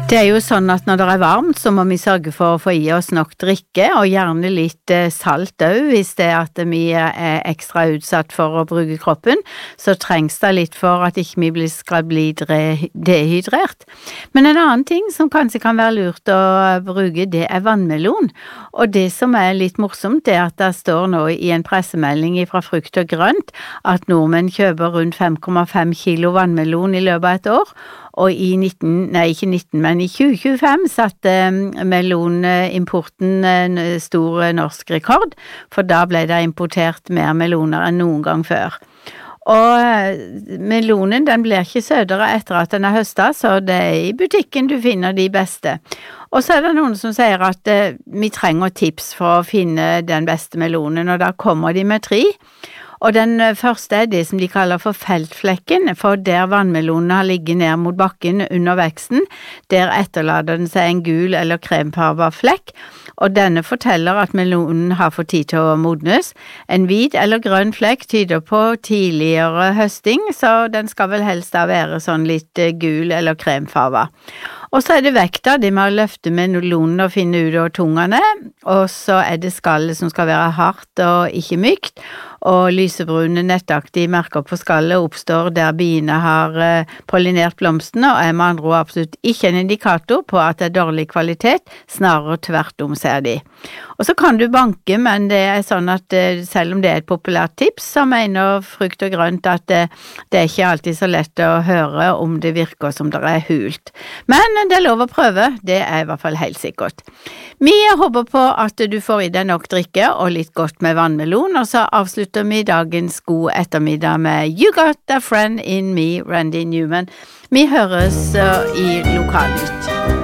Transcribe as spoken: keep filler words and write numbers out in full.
Det er jo sånn at når det er varmt, så må vi sørge for å få i oss nok drikke, og gjerne litt salt også, hvis det er at vi er ekstra utsatt for å bruke kroppen, så trengs det litt for at ikke vi skal bli dehydrert. Men en annen ting som kanskje kan være lurt å bruke, det er vannmelon. Og det som er litt morsomt, det er at det står nå i en pressemelding fra Frukt og Grønt at nordmenn kjøper rundt fem komma fem kilo vannmelon i løpet av et år, og i nitten, nei ikke nitten, men i tjue tjuefem satte melonimporten en stor norsk rekord, for da ble det importert mer meloner enn noen gang før. Og melonen, den blir ikke sødere etter at den er høstet, så det er i butikken du finner de beste. Og så er det noen som sier at eh, vi trenger tips for å finne den beste melonen, og da kommer de med tre. Og den første er det som de kaller for feltflekken, for der vannmelonen har ligget ned mot bakken under veksten, der etterlader den seg en gul eller kremfarvet flekk, og denne forteller at melonen har fått tid til å modnes. En hvit eller grønn flekk tyder på tidligere høsting, så den skal vel helst da være sånn litt gul eller kremfarvet. Og så er det vekta, det med å løfte melonen og finne ut av tungene, og så er det skallet som skal være hardt og ikke mykt, og lysebrune nettaktige merker på skallet oppstår der biene har pollinert blomstene, og er med andre ord absolutt ikke en indikator på at det er dårlig kvalitet, snarere tvert om ser de. Og så kan du banke, men det er sånn at selv om det er et populært tips, så mener Frukt og Grønt at det, det er ikke alltid så lett å høre om det virker som det er hult. Men det er lov å prøve, det er i hvert fall helt sikkert. Vi håper på at du får i deg nok drikke og litt godt med vannmelon, og så avslutter vi dagens god ettermiddag med You Got a Friend in Me, Randy Newman. Vi høres uh, i Lokalnytt.